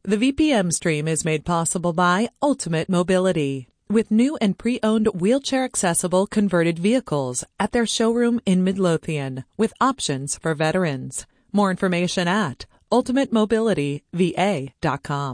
The VPM stream is made possible by Ultimate Mobility, with new and pre-owned wheelchair-accessible converted vehicles at their showroom in Midlothian, with options for veterans. More information at ultimatemobilityva.com.